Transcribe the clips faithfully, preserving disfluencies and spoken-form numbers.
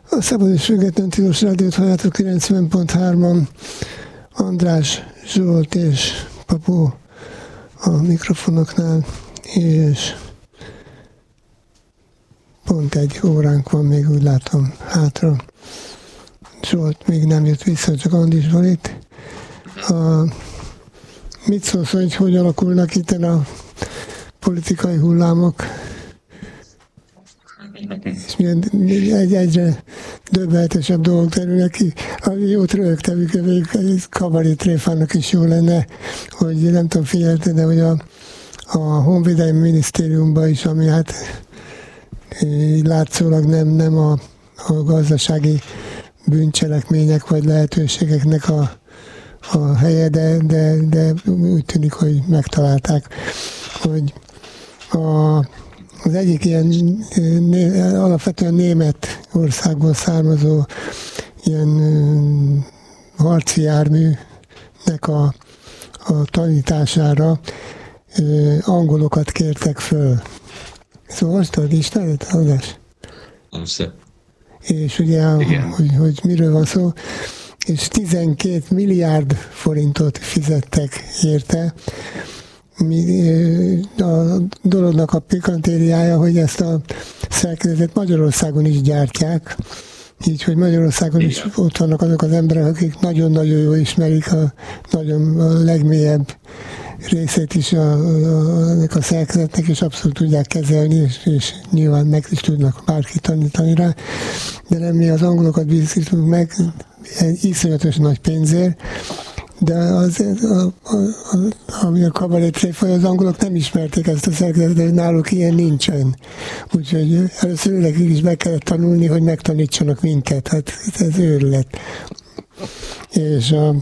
A Szabad és Független Tilos Rádiót halljátok kilencven pont hárman. András, Zsolt és Papu a mikrofonoknál, és pont egy óránk van még, úgy látom, hátra. Zsolt még nem jött vissza, csak Andis van itt. A, mit szólsz, hogy hogy alakulnak itt a politikai hullámok? És milyen egy, egyre döbbenetesebb dolgok terülnek ki. Jót rögtem, egy kabarétréfának is jó lenne, hogy nem tudom, figyelte, de hogy a, a Honvédelmi Minisztériumban is, ami hát látszólag nem, nem a, a gazdasági bűncselekmények vagy lehetőségeknek a, a helye, de, de, de úgy tűnik, hogy megtalálták, hogy a az egyik ilyen né, alapvetően német országból származó ilyen uh, harci járműnek a, a tanítására uh, angolokat kértek föl. Szóval azt tudod, ismered, András? Persze. És ugye, hogy, hogy miről van szó, és tizenkét milliárd forintot fizettek érte. A dolognak a pikantériája, hogy ezt a szerkezetet Magyarországon is gyártják, így, hogy Magyarországon is ott vannak azok az emberek, akik nagyon-nagyon jól ismerik a, nagyon, a legmélyebb részét is a, a, a szerkezetnek, és abszolút tudják kezelni, és, és nyilván meg is tudnak bárki tanítani rá, de nem mi az angolokat bízítunk meg egy iszonyatos nagy pénzért, de az, a, a, a, ami a kabarétréfa, az angolok nem ismerték ezt a szerkezetet, hogy náluk ilyen nincsen. Úgyhogy először nekik is meg kellett tanulni, hogy megtanítsanak minket. Hát ez őrület. És a,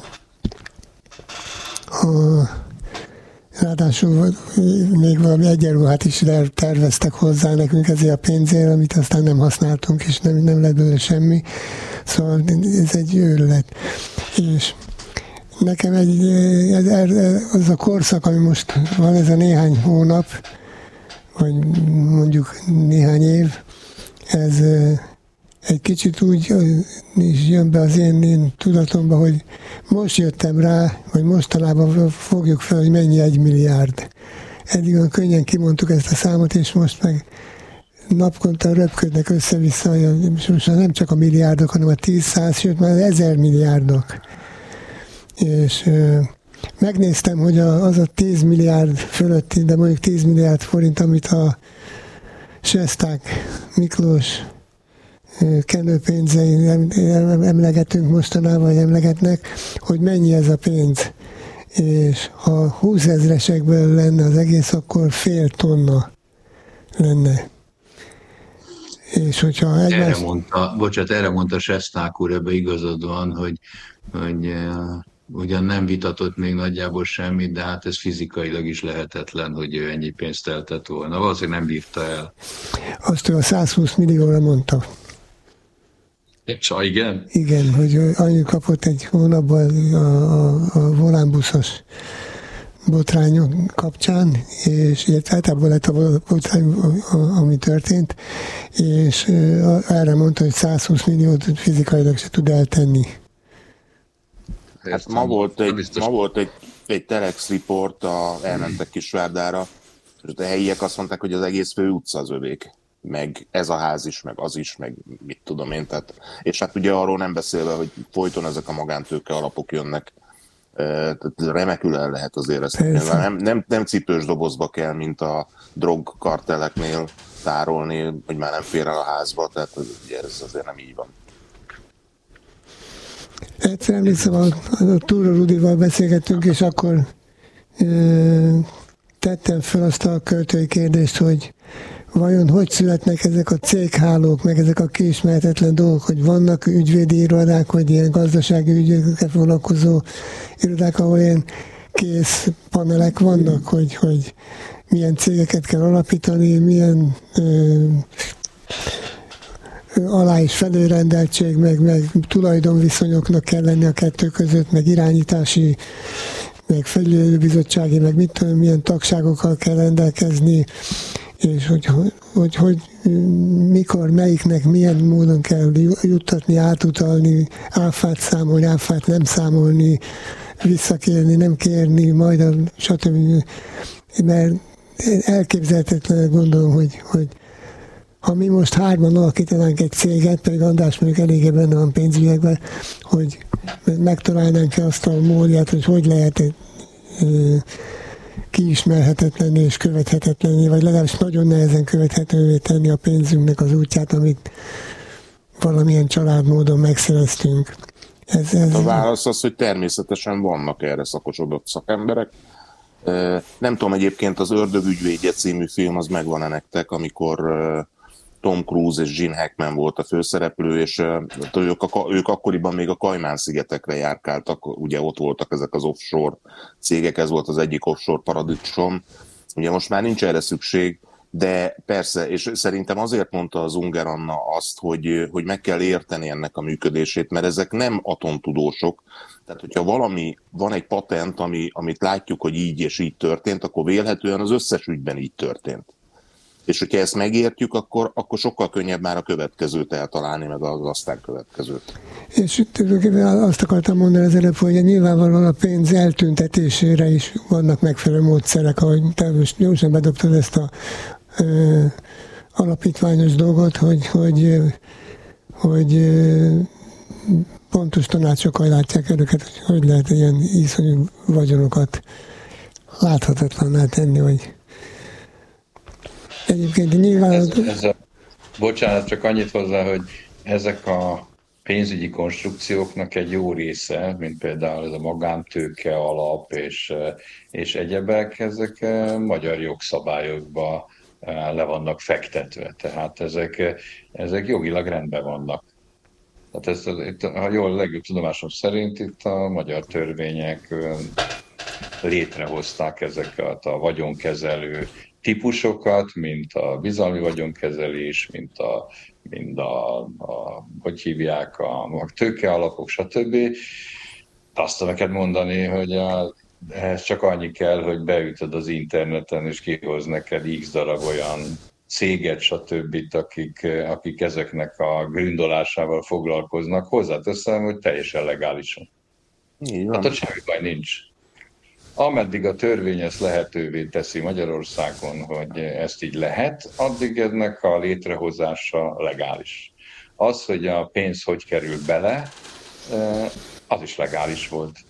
a, ráadásul még valami egyenruhát is terveztek hozzá nekünk ezért a pénzért, amit aztán nem használtunk, és nem, nem lett belőle semmi. Szóval ez egy őrület. És nekem egy, ez, az a korszak, ami most van, ez a néhány hónap, vagy mondjuk néhány év, ez egy kicsit úgy is jön be az én, én tudatomba, hogy most jöttem rá, vagy mostanában fogjuk fel, hogy mennyi egy milliárd. Eddig olyan könnyen kimondtuk ezt a számot, és most meg napkonta röpködnek össze-vissza, és most nem csak a milliárdok, hanem a tíz, száz, sőt már ezer milliárdok. És ö, megnéztem, hogy a, az a tíz milliárd fölötti, de mondjuk tíz milliárd forint, amit a Sesták Miklós ö, kenőpénzein emlegetünk mostanában, vagy emlegetnek, hogy mennyi ez a pénz. És ha húszezresekből lenne az egész, akkor fél tonna lenne. És hogyha egymás... Erre mondta, bocsánat, erre mondta Sesták úr, ebbe igazad van, hogy, hogy uh... ugyan nem vitatott még nagyjából semmit, de hát ez fizikailag is lehetetlen, hogy ő ennyi pénzt eltett volna. Valószínűleg nem bírta el. Azt ő a százhúsz millióra mondta. Csa, igen? Igen, hogy annyit kapott egy hónapban a, a, a volánbuszos botrányok kapcsán, és általában lett a botrány, ami történt, és erre mondta, hogy százhúsz milliót fizikailag se tud eltenni. Hát ma volt egy, ma volt egy, egy Telex report, a, elmentek Kisvárdára, és a helyiek azt mondták, hogy az egész fő utca az övék, meg ez a ház is, meg az is, meg mit tudom én. Tehát, és hát ugye arról nem beszélve, hogy folyton ezek a magántőke alapok jönnek. Tehát remekül el lehet azért ezt. Nem, nem, nem cipős dobozba kell, mint a drogkarteleknél tárolni, hogy már nem fér el a házba, tehát ez azért nem így van. Egyszer emlékszem, a, a Túra Rudival beszélgettünk, és akkor ö, tettem fel azt a költői kérdést, hogy vajon hogy születnek ezek a céghálók, meg ezek a kiismerhetetlen dolgok, hogy vannak ügyvédi irodák, vagy ilyen gazdasági ügyekkel foglalkozó irodák, ahol ilyen kész panelek vannak, hogy, hogy milyen cégeket kell alapítani, milyen ö, alá is felőrendeltség, meg, meg tulajdonviszonyoknak kell lenni a kettő között, meg irányítási, meg felügyelőbizottsági, meg mit tudom, milyen tagságokkal kell rendelkezni, és hogy, hogy, hogy mikor, melyiknek milyen módon kell juttatni, átutalni, áfát számolni, áfát nem számolni, visszakérni, nem kérni, majd a stb. Mert elképzelhetetlen gondolom, hogy, hogy ha mi most hárman alakítanánk egy céget, pedig András mondjuk eléggé benne van pénzügyekben, hogy megtalálnánk azt a módját, hogy hogy lehet egy kiismerhetetlenné és követhetetlenné, vagy legalábbis nagyon nehezen követhetővé tenni a pénzünknek az útját, amit valamilyen családmódon megszereztünk. Ez, ez a válasz az, hogy természetesen vannak erre szakosodott szakemberek. Nem tudom, egyébként az Ördög ügyvédje című film az megvan-e nektek, amikor Tom Cruise és Gene Hackman volt a főszereplő, és ők, ők akkoriban még a Kajmán-szigetekre járkáltak, ugye ott voltak ezek az offshore cégek, ez volt az egyik offshore paradicsom. Ugye most már nincs erre szükség, de persze, és szerintem azért mondta az Unger Anna azt, hogy, hogy meg kell érteni ennek a működését, mert ezek nem atomtudósok. Tehát, hogyha valami, van egy patent, ami, amit látjuk, hogy így és így történt, akkor vélhetően az összes ügyben így történt. És hogyha ezt megértjük, akkor, akkor sokkal könnyebb már a következőt eltalálni, meg az aztán következőt. És azt akartam mondani az előbb, hogy nyilvánvalóan a pénz eltüntetésére is vannak megfelelő módszerek, ahogy te most gyorsan bedobtad ezt a ö, alapítványos dolgot, hogy, hogy, hogy ö, pontos tanácsokkal látják önöket, hogy hogy lehet ilyen iszonyú vagyonokat láthatatlanná tenni, hogy egyébként nyilván... Ez, ez a, bocsánat, csak annyit hozzá, hogy ezek a pénzügyi konstrukcióknak egy jó része, mint például ez a magántőke alap és, és egyebek, ezek magyar jogszabályokba le vannak fektetve. Tehát ezek, ezek jogilag rendben vannak. Tehát ez, itt, ha jól legjobb tudomásom szerint itt a magyar törvények létrehozták ezeket a vagyonkezelő típusokat, mint a bizalmi vagyonkezelés, mint a, mint a, a hogy hívják, a, a tőkealapok, stb. Azt tudom neked mondani, hogy a, ehhez csak annyi kell, hogy beütöd az interneten, és kihoz neked x darab olyan céget, stb., akik, akik ezeknek a gründolásával foglalkoznak. Hozzáteszem, hogy teljesen legálisan. Hát ott semmi baj nincs. Ameddig a törvény ezt lehetővé teszi Magyarországon, hogy ezt így lehet, addig ennek a létrehozása legális. Az, hogy a pénz hogy kerül bele, az is legális volt.